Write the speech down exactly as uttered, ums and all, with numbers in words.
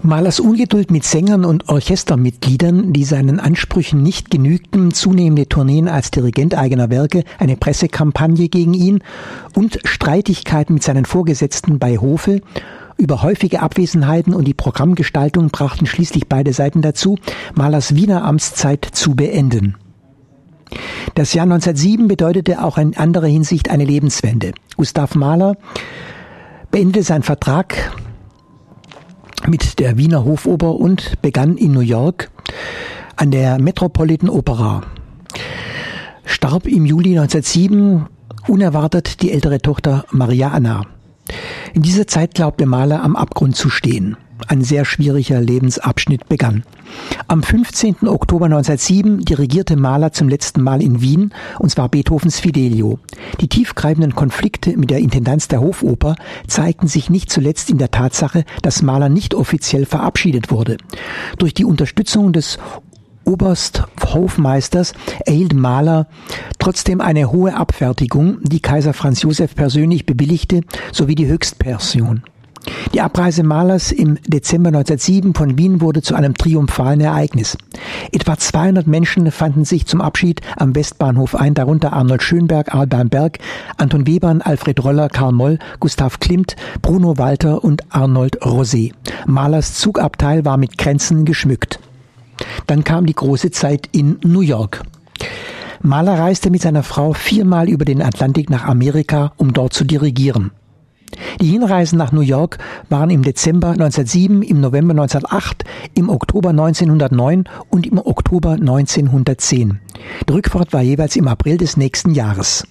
Mahlers Ungeduld mit Sängern und Orchestermitgliedern, die seinen Ansprüchen nicht genügten, zunehmende Tourneen als Dirigent eigener Werke, eine Pressekampagne gegen ihn und Streitigkeiten mit seinen Vorgesetzten bei Hofe über häufige Abwesenheiten und die Programmgestaltung brachten schließlich beide Seiten dazu, Mahlers Wiener Amtszeit zu beenden. Das Jahr neunzehnhundertsieben bedeutete auch in anderer Hinsicht eine Lebenswende. Gustav Mahler beendete seinen Vertrag mit der Wiener Hofoper und begann in New York an der Metropolitan Opera. Starb im Juli neunzehnhundertsieben unerwartet die ältere Tochter Maria Anna. In dieser Zeit glaubte Mahler am Abgrund zu stehen. Ein sehr schwieriger Lebensabschnitt begann. Am fünfzehnten Oktober neunzehnhundertsieben dirigierte Mahler zum letzten Mal in Wien, und zwar Beethovens Fidelio. Die tiefgreifenden Konflikte mit der Intendanz der Hofoper zeigten sich nicht zuletzt in der Tatsache, dass Mahler nicht offiziell verabschiedet wurde. Durch die Unterstützung des Obersthofmeisters erhielt Mahler trotzdem eine hohe Abfertigung, die Kaiser Franz Josef persönlich bewilligte, sowie die Höchstpension. Die Abreise Mahlers im Dezember neunzehnhundertsieben von Wien wurde zu einem triumphalen Ereignis. Etwa zweihundert Menschen fanden sich zum Abschied am Westbahnhof ein, darunter Arnold Schönberg, Alban Berg, Anton Webern, Alfred Roller, Karl Moll, Gustav Klimt, Bruno Walter und Arnold Rosé. Mahlers Zugabteil war mit Kränzen geschmückt. Dann kam die große Zeit in New York. Mahler reiste mit seiner Frau viermal über den Atlantik nach Amerika, um dort zu dirigieren. Die Hinreisen nach New York waren im Dezember neunzehnhundertsieben, im November neunzehnhundertacht, im Oktober neunzehnhundertneun und im Oktober neunzehnhundertzehn. Die Rückfahrt war jeweils im April des nächsten Jahres.